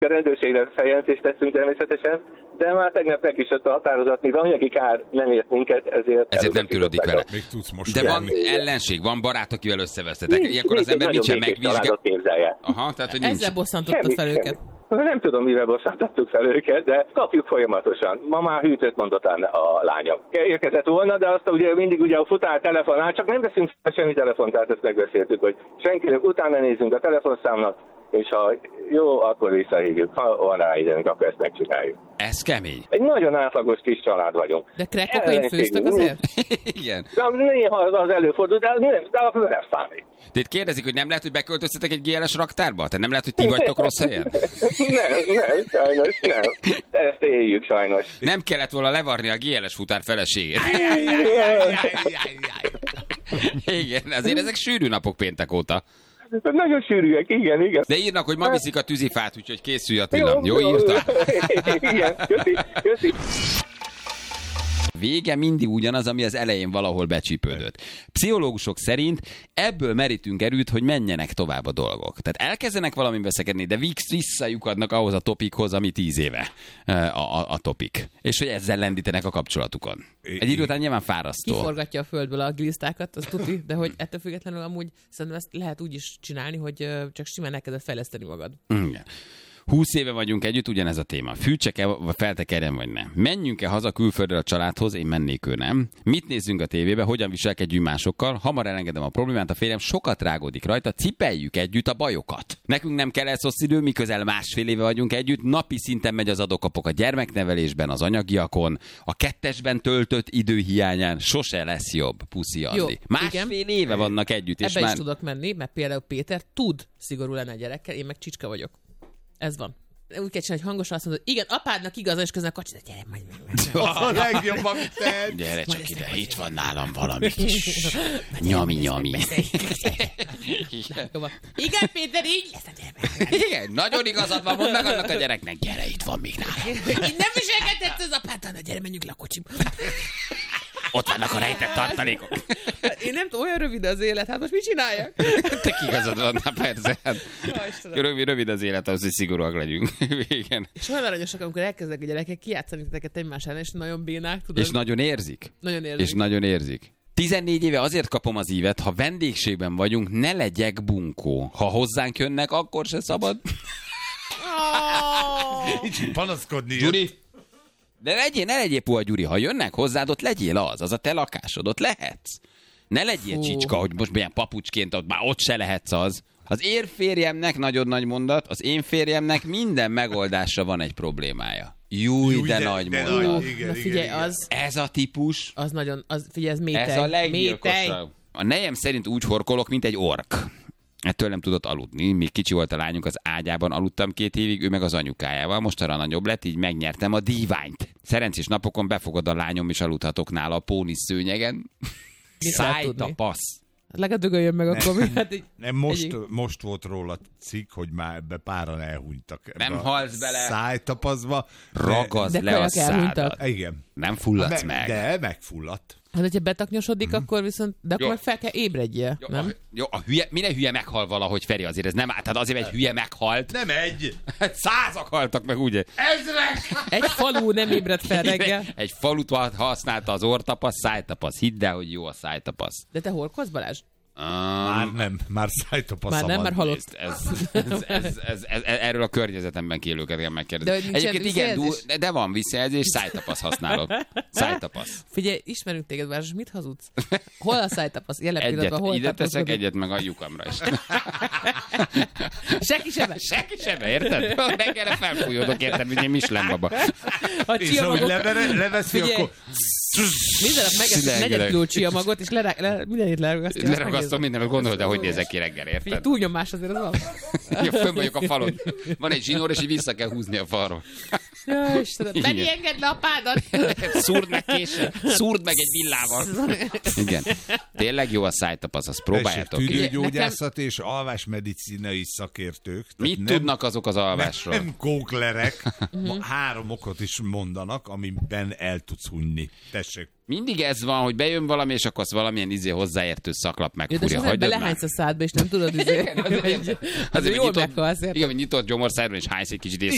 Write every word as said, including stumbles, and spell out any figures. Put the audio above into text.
rendőrségre feljelentést teszünk természetesen, de már tegnap megkísért a határozat, mivel anyagi kár nem ért minket, ezért... Ezért nem törődik vele. Még tudsz most de van járni. ellenség, van barát, akivel összevesztetek. Nincs, Ilyenkor az nincs, ember mit sem megvizsgál. Aha, tehát, hogy nincs. Ezzel bosszantottad fel őket. Nem tudom, mivel bosszantottuk fel őket, de kapjuk folyamatosan. Ma már hűtőt mondott a lányom. Érkezett volna, de azt ugye mindig ugye a futár telefonál, csak nem veszünk semmi telefont, tehát ezt megbeszéltük, hogy senkinek utána nézzünk a telefonszámnak, és ha jó, akkor visszahívjuk. Ha van rá időnk, akkor ezt megcsináljuk. Ez kemény. Egy nagyon átlagos kis család vagyunk. De crack-kokain főztök azért? Igen. De néha az előfordul, de, nem, de akkor nem számít. Tehát kérdezik, hogy nem lehet, hogy beköltöztetek egy gé el es raktárba? Tehát nem lehet, hogy ti vagytok rossz helyen? nem, nem, sajnos nem. Ezt éljük sajnos. Nem kellett volna levarni a gé el es futár feleségét. Igen, azért ezek sűrű napok péntek óta. Nagyon sűrűek, igen, igen. De írnak, hogy ma viszik a tűzifát, úgyhogy készülj Attila. Jó, jó írta? Igen, köszi, köszi. Vége mindig ugyanaz, ami az elején valahol becsípődött. Pszichológusok szerint ebből merítünk erőt, hogy menjenek tovább a dolgok. Tehát elkezdenek valami veszekedni, de visszajukadnak ahhoz a topikhoz, ami tíz éve a, a, a topik. És hogy ezzel lendítenek a kapcsolatukon. Egy idő után nyilván fárasztó. Kiforgatja a földből a glisztákat, az tuti, de hogy ettől függetlenül amúgy szerintem ezt lehet úgy is csinálni, hogy csak simán elkezded fejleszteni magad. Igen. Húsz éve vagyunk együtt, ugyanez a téma. Fűtsek-e, vagy feltekerjen, vagy nem? Menjünk-e haza külföldre a családhoz? Én mennék, ő nem. Mit nézzünk a tévébe? Hogyan viselkedjünk másokkal? Hamar elengedem a problémát, a férjem sokat rágódik rajta, cipeljük együtt a bajokat. Nekünk nem kell ez rossz idő, mi közel másfél éve vagyunk együtt, napi szinten megy az adókapok a gyermeknevelésben, az anyagiakon, a kettesben töltött idő hiányán sose lesz jobb, puszi Andi. Másfél igen. éve vannak együtt. És ebbe már... is tudok menni, mert például Péter tud szigorú lenni a gyerekkel, én meg csicska vagyok. Ez van. Úgy kell csinálni, hogy hangosan azt mondod, igen, apádnak igaza, és közben a kocsi, de gyere, majd meg. A legjobb, amit tehet. Gyere csak ide, itt van nálam valami kis nyami-nyami. Igen, Péter, így lesz a gyermek. Igen, nagyon igazad van, mondd meg annak a gyereknek, gyere, itt van még nálam. Így nem viselkedett az apád, de gyere, menjünk le a kocsimba. Ott vannak a rejtett tartalékok. Én nem tudom, olyan rövid az élet, hát most mit csináljak? Te igazad van, na persze. Rövid, rövid az élet, ahhoz, hogy szigorúak legyünk. Igen. És olyan aranyosak, amikor elkezdek a gyerekek kijátszani titeket egymás ellen, és nagyon bénák, tudod? És nagyon érzik. Nagyon érzik. És nagyon érzik. tizennégy éve azért kapom az ívet, ha vendégségben vagyunk, ne legyek bunkó. Ha hozzánk jönnek, akkor se szabad. Nincs panaszkodni. Gyuri, de legyél, ne legyél puha, Gyuri. Ha jönnek hozzád, ott legyél az. Az a te lakásod, ott lehetsz. Ne legyél Fú. csicska, hogy most milyen papucsként, ott már ott se lehetsz az. Az én férjemnek, nagyon nagy mondat, az én férjemnek minden megoldásra van egy problémája. Júj, Júj de, de nagy de mondat. Nagy. Igen, Na figyelj, igen, az... Ez a típus... Az nagyon, az, figyelj, ez métej. Ez a leggyilkosabb. A nejem szerint úgy horkolok, mint egy ork. Ettől nem tudott aludni. Még kicsi volt a lányunk, az ágyában aludtam két évig, ő meg az anyukájával. Most arra nagyobb lett, így megnyertem a díványt. Szerencsés napokon befogad a lányom, és aludhatok nála a pónisz szőnyegen. Szájtapasz. Legalább dögöljön meg akkor. Nem, hát így, nem most, most volt róla cikk, hogy már ebbe páran elhunytak. Nem halsz bele. Szájtapaszba. Ragazd de le a szádat. Igen. Nem fulladsz me, meg. De megfulladt. Hát, hogyha betaknyosodik, mm-hmm. akkor viszont, de akkor meg fel kell ébredjél, jó, nem? A, jó, a hülye, minden hülye meghal valahogy, Feri, azért ez nem, tehát azért egy hülye meghalt. Nem egy. Százak haltak meg, ugye? Ezrek! Egy falu nem ébredt fel reggel. Egy falut használta az orrtapasz, szájtapasz. Hidd el, hogy jó a szájtapasz. De te horkolsz, Balázs? Um, már nem, már szájtapasza Már nem, már halott. Ez, ez, ez, ez, ez, ez, erről a környezetemben élőket kell megkérdezni. De egyébként igen, de, de van visszajelzés, szájtapasz használok. Szájtapasz. Figyelj, ismerünk téged, Balázs, mit hazudsz? Hol a szájtapasz? Jelen pillanatban hol ide teszek egyet, meg a lyukamra is. Seki sebe. Seki sebe, érted? Reggelre felfújódok, érted, mint egy Michelin baba. És ahogy leveszi, akkor... Minden nap megeszünk negyed kiló csiamagot, és mindenit leragasztja. Leragasztom mindenet, gondolod, de hogy nézek ki reggel, érted? Figyelj, túlnyomás azért az van. Ja, fönn vagyok a falon. Van egy zsinór, és így vissza kell húzni a falról. Ja, Istenem, Benni, engedd le a pádat! Szúrd meg késsel, szúrd meg egy villával. Igen. Tényleg jó a szájtapasz, azt próbáljátok. Tüdőgyógyászat és alvásmedicinai szakértők. Mit nem, tudnak azok az alvásról? Nem, nem kóklerek. Három okot is mondanak, amiben el tudsz hunyni. Tessék. Mindig ez van, hogy bejön valami, és akkor azt valamilyen izé hozzáértő szaklap megfúrja. Ja, de az belehánysz a szádba, és nem tudod izé. Az, az, az, az jól meghalsz. Igen, hogy nyitott gyomorszájban, és hánysz egy kicsit,